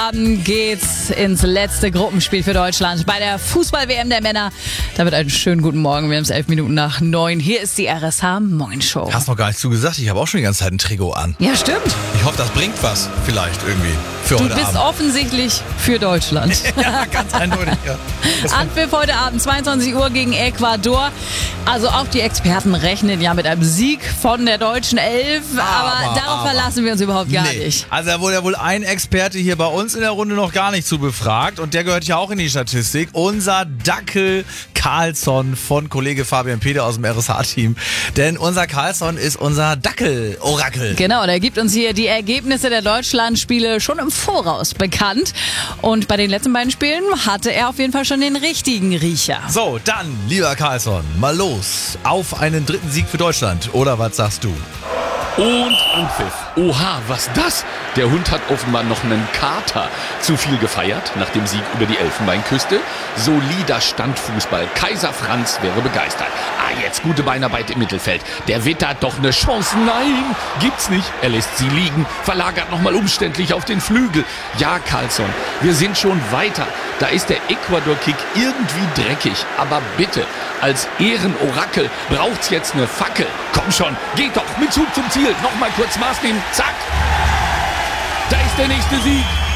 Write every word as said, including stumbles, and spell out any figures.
Abend geht's ins letzte Gruppenspiel für Deutschland bei der Fußball-W M der Männer. Da wird einen schönen guten Morgen. Wir haben es elf Minuten nach neun. Hier ist die R S H Moin Show. Hast noch gar nicht zugesagt, ich habe auch schon die ganze Zeit ein Trikot an. Ja, stimmt. Ich hoffe, das bringt was vielleicht irgendwie für Du heute bist Abend. offensichtlich für Deutschland. Ja, ganz eindeutig, ja. Anpfiff heute Abend, zweiundzwanzig Uhr gegen Ecuador. Also auch die Experten rechnen ja mit einem Sieg von der deutschen Elf. Aber, Aber, darauf aber. verlassen wir uns überhaupt gar Nee. nicht. Also da wurde ja wohl ein Experte hier bei uns in der Runde noch gar nicht zu befragt und der gehört ja auch in die Statistik. Unser Dackel Carlsson von Kollege Fabian Peter aus dem R S H-Team. Denn unser Carlsson ist unser Dackel-Orakel. Genau, der gibt uns hier die Ergebnisse der Deutschlandspiele schon im Voraus bekannt. Und bei den letzten beiden Spielen hatte er auf jeden Fall schon den richtigen Riecher. So, dann, lieber Carlsson, mal los auf einen dritten Sieg für Deutschland. Oder was sagst du? Und Anpfiff. Oha, was das? Der Hund hat offenbar noch einen Kater. Zu viel gefeiert nach dem Sieg über die Elfenbeinküste. Solider Standfußball. Kaiser Franz wäre begeistert. Ah, jetzt gute Beinarbeit im Mittelfeld. Der wittert doch eine Chance. Nein, gibt's nicht. Er lässt sie liegen, verlagert nochmal umständlich auf den Flügel. Ja, Carlsson, wir sind schon weiter. Da ist der Ecuador-Kick irgendwie dreckig. Aber bitte, als Ehrenorakel braucht's jetzt eine Fackel. Komm schon, geht doch mit Zug zum Ziel. Nochmal kurz Maß nehmen. Zack. Da ist der nächste Sieg.